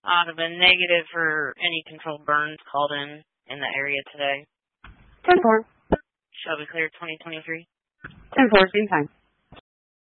Out of a negative for any controlled burns called in the area today. 10-4. Shall be clear 2023. 10-4, same time.